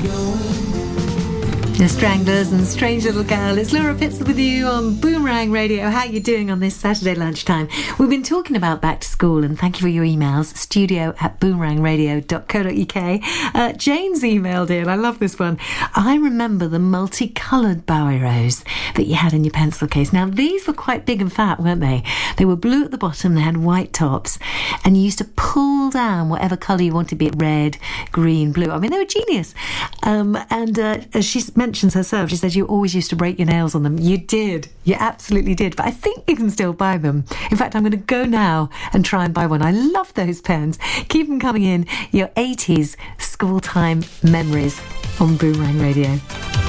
The Stranglers and Strange Little Girl. It's Laura Pitzel with you on Boomerang Radio. How are you doing on this Saturday lunchtime? We've been talking about back to school, and thank you for your emails. studio@boomerangradio.co.uk. Jane's emailed in. I love this one. I remember the multicoloured biros that you had in your pencil case. Now, these were quite big and fat, weren't they? They were blue at the bottom, they had white tops, and you used to pull down whatever colour you wanted, be it red, green, blue. I mean, they were genius. As she mentions herself, she says you always used to break your nails on them. You did. You absolutely did. But I think you can still buy them. In fact, I'm going to go now and try and buy one. I love those pens. Keep them coming in. Your 80s school time memories on Boomerang Radio.